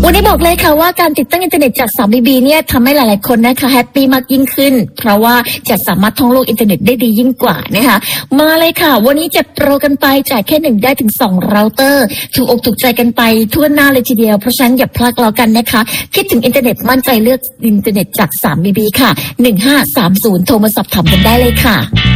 วันนี้บอกเลยค่ะว่าการติดตั้งอินเทอร์เน็ตจาก 3BB เนี่ยทำให้หลายๆคนนะคะแฮปปี้มากยิ่งขึ้นเพราะว่าจะสามารถท่องโลกอินเทอร์เน็ตได้ดียิ่งกว่านะคะมาเลยค่ะวันนี้จัดโปรกันไปจ่ายแค่1ได้ถึง2เราเตอร์ถูกอกถูกใจกันไปทั่วหน้าเลยทีเดียวเพราะฉะนั้นอย่าพลาดแล้วกันนะคะคิดถึงอินเทอร์เน็ตมั่นใจเลือกอินเทอร์เน็ตจาก 3BB ค่ะ1530โทรมาสอบถามกันได้เลยค่ะ